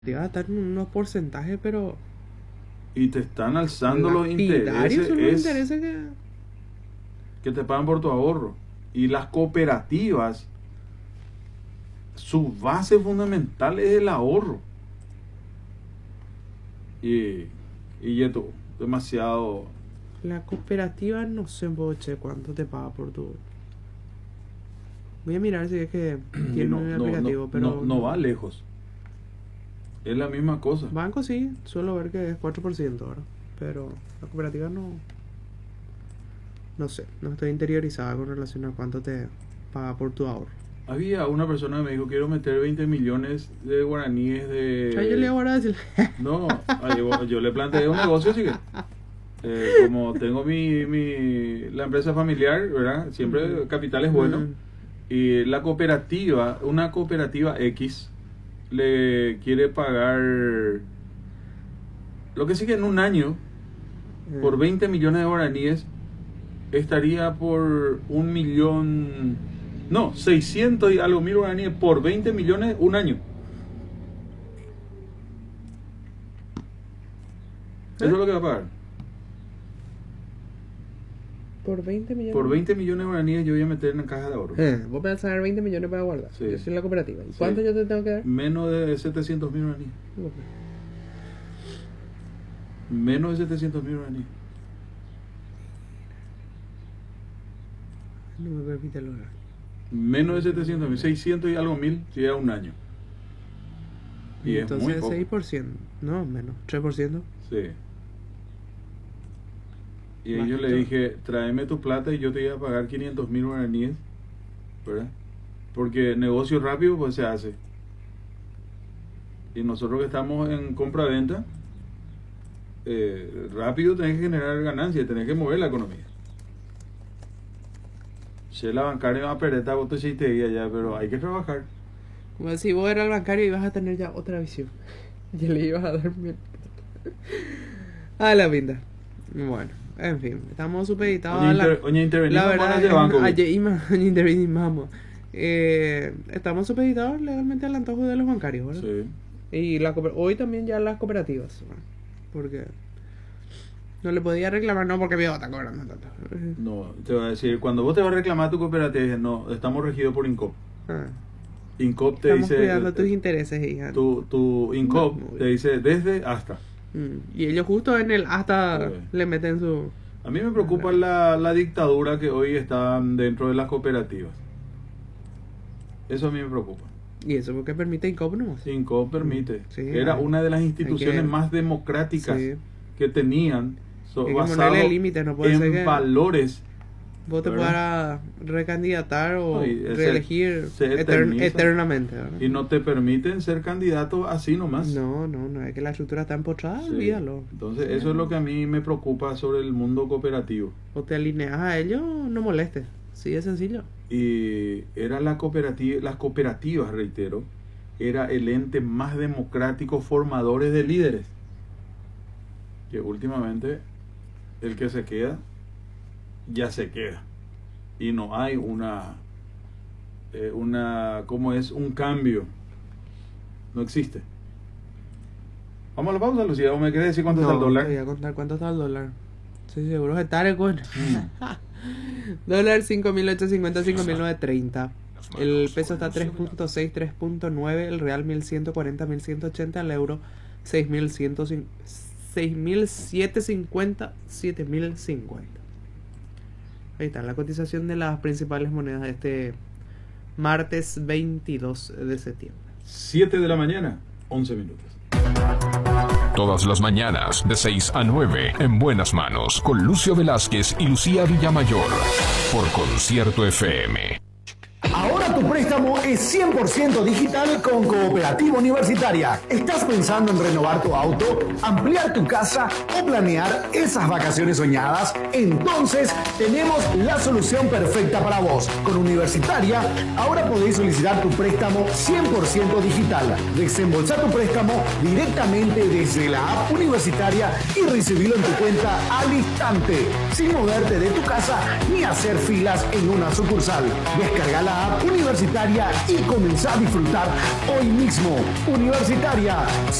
Te va a dar unos porcentajes, pero Y te están alzando los lapidarios son los intereses intereses que te pagan por tu ahorro. Y las cooperativas, su base fundamental es el ahorro. Y esto, demasiado. la cooperativa no sé, Boche, cuánto te paga por tu. Voy a mirar si es que tiene un aplicativo, pero no va lejos. Es la misma cosa. banco sí, suelo ver que es 4% ahora, pero la cooperativa no sé, no estoy interiorizada con relación a cuánto te paga por tu ahorro. Había una persona que me dijo, quiero meter 20 millones de guaraníes de... Ya yo le hago ahora decir. No, yo le planteé un negocio, así que como tengo la empresa familiar, ¿verdad? Siempre capital es bueno. Y la cooperativa, una cooperativa X, le quiere pagar lo que sí que en un año, por 20 millones de guaraníes, estaría por 600 y algo mil guaraníes por 20 millones un año. Eso es lo que va a pagar. Por 20 millones. Por 20 millones de guaraníes yo voy a meter en la caja de ahorro. Vos me vas a dar 20 millones para guardar. Sí. Yo soy la cooperativa. ¿Y Sí. cuánto yo te tengo que dar? Menos de 700 mil guaraníes. Menos de 700 mil guaraníes. No me permite lograr. Menos de 700 mil, 600 y algo mil, si es un año. Y entonces es muy poco. 6%, no, menos, 3%. Sí. Y Bajito. yo le dije, tráeme tu plata y yo te iba a pagar 500 mil guaraníes, ¿verdad? Porque negocio rápido pues se hace. Y nosotros que estamos en compra-venta, rápido tenés que generar ganancias, tenés que mover la economía. Si la bancaria va a perder, vos te hiciste ya, pero hay que trabajar. Como si vos eras el bancario ibas a tener ya otra visión. Y le ibas a dar a la pinta. Bueno, en fin, estamos supeditados a la... Oye, intervenimos La verdad, de banco. intervenimos. Estamos supeditados legalmente al antojo de los bancarios, ¿verdad? Sí. Y hoy también ya las cooperativas, ¿verdad? Porque no le podía reclamar, no porque mi está cobrando tanto. No, te voy a decir, cuando vos te vas a reclamar tu cooperativa, dices, no, estamos regidos por INCOP. INCOP te Estamos dice... cuidando tus intereses, hija. Tu INCOP te dice desde hasta. Y ellos justo en el hasta le meten su... A mí me preocupa la dictadura que hoy está dentro de las cooperativas. Eso a mí me preocupa. ¿Y eso porque permite INCOP nomás? INCOP permite. Sí, era una de las instituciones más democráticas que tenían, basado límites, no puede ser en que valores. vos te puedas recandidatar o No, reelegir se eterniza. eternamente, ¿verdad? Y no te permiten ser candidato así nomás. No, es que la estructura está empotrada, Sí. olvídalo. Entonces eso es lo que a mí me preocupa sobre el mundo cooperativo. O te alineas a ellos, no molestes. Sí, es sencillo. Y era las cooperativas, reitero, era el ente más democrático formadores de líderes. Que últimamente el que se queda, ya se queda. Y no hay ¿cómo es? Un cambio. No existe. Vamos a la pausa, Lucía. ¿O me querés decir cuánto está el dólar? Te voy a contar cuánto está el dólar. Sí, seguro que está con... Dólar 5.850, 5.930. El peso está 3.6, 3.9. El real 1.140, 1.180. El euro 6.750, 7.050. Ahí está la cotización de las principales monedas de este martes 22 de septiembre. 7 de la mañana, 11 minutos. Todas las mañanas de 6 a 9 en Buenas Manos con Lucio Velázquez y Lucía Villamayor por Concierto FM. Ahora tu préstamo es 100% digital con Cooperativa Universitaria. ¿Estás pensando en renovar tu auto, ampliar tu casa o planear esas vacaciones soñadas? Entonces tenemos la solución perfecta para vos. Con Universitaria, ahora podéis solicitar tu préstamo 100% digital. Desembolsar tu préstamo directamente desde la app Universitaria y recibirlo en tu cuenta al instante, sin moverte de tu casa ni hacer filas en una sucursal. Descarga la app Universitaria y comenzá a disfrutar hoy mismo. Universitaria,